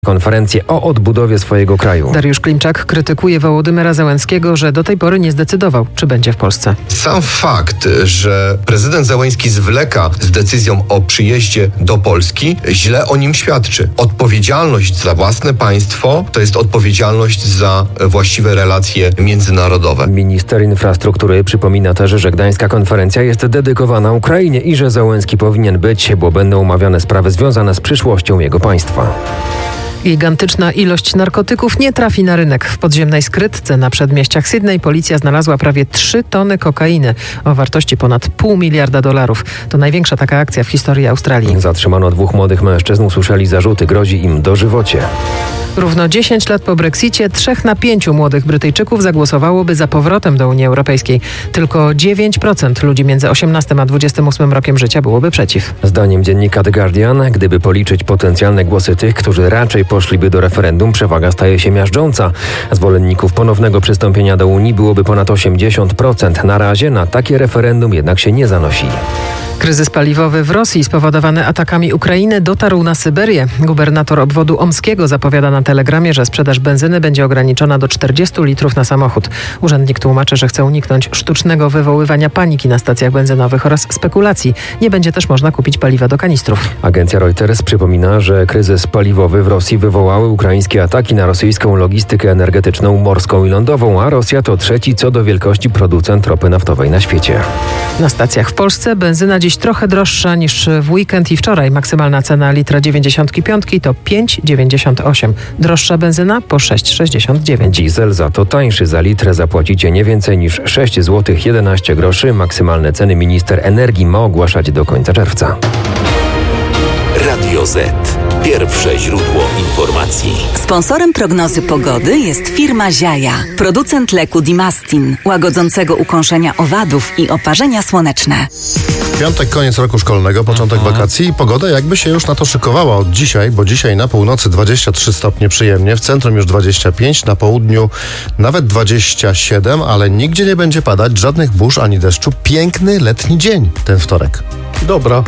konferencję o odbudowie swojego kraju. Dariusz Klimczak krytykuje Wołodymyra Zełenskiego, że do tej pory nie zdecydował, czy będzie w Polsce. Sam fakt, że prezydent Zełenski zwleka z decyzją o przyjeździe do Polski, źle o nim świadczy. Odpowiedzialność za własne państwo to jest odpowiedzialność za właściwe relacje międzynarodowe. Minister infrastruktury przypomina też, że gdańska konferencja jest dedykowana Ukrainie i że Zełenski powinien być, bo będą omawiane sprawy związane z przyszłością jego państwa. Gigantyczna ilość narkotyków nie trafi na rynek. W podziemnej skrytce na przedmieściach Sydney policja znalazła prawie 3 tony kokainy o wartości ponad $500 miliarda. To największa taka akcja w historii Australii. Zatrzymano 2 młodych mężczyzn, usłyszeli zarzuty, grozi im dożywocie. Równo 10 lat po Brexicie 3 na 5 młodych Brytyjczyków zagłosowałoby za powrotem do Unii Europejskiej. Tylko 9% ludzi między 18 a 28 rokiem życia byłoby przeciw. Zdaniem dziennika The Guardian, gdyby policzyć potencjalne głosy tych, którzy raczej poszliby do referendum, przewaga staje się miażdżąca. Zwolenników ponownego przystąpienia do Unii byłoby ponad 80%. Na razie na takie referendum jednak się nie zanosi. Kryzys paliwowy w Rosji spowodowany atakami Ukrainy dotarł na Syberię. Gubernator obwodu omskiego zapowiada na telegramie, że sprzedaż benzyny będzie ograniczona do 40 litrów na samochód. Urzędnik tłumaczy, że chce uniknąć sztucznego wywoływania paniki na stacjach benzynowych oraz spekulacji. Nie będzie też można kupić paliwa do kanistrów. Agencja Reuters przypomina, że kryzys paliwowy w Rosji wywołały ukraińskie ataki na rosyjską logistykę energetyczną morską i lądową, a Rosja to trzeci co do wielkości producent ropy naftowej na świecie. Na stacjach w Polsce benzyna dziś trochę droższa niż w weekend i wczoraj. Maksymalna cena litra 95 to 5,98. Droższa benzyna po 6,69. Diesel za to tańszy. Za litrę zapłacicie nie więcej niż 6 zł 11 groszy. Maksymalne ceny minister energii ma ogłaszać do końca czerwca. Radio Z. Pierwsze źródło informacji. Sponsorem prognozy pogody jest firma Ziaja, producent leku Dimastin, łagodzącego ukąszenia owadów i oparzenia słoneczne. Piątek, koniec roku szkolnego, początek wakacji i pogoda jakby się już na to szykowała od dzisiaj, bo dzisiaj na północy 23 stopnie przyjemnie, w centrum już 25, na południu nawet 27, ale nigdzie nie będzie padać, żadnych burz ani deszczu. Piękny letni dzień ten wtorek. Dobra.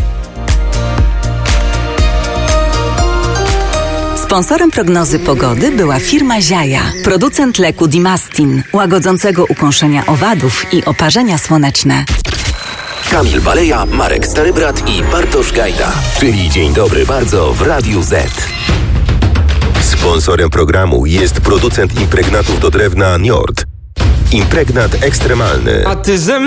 Sponsorem prognozy pogody była firma Ziaja, producent leku Dimastin, łagodzącego ukąszenia owadów i oparzenia słoneczne. Kamil Baleja, Marek Starybrat i Bartosz Gajda, czyli Dzień Dobry Bardzo w Radiu Z. Sponsorem programu jest producent impregnatów do drewna Njord. Impregnat ekstremalny.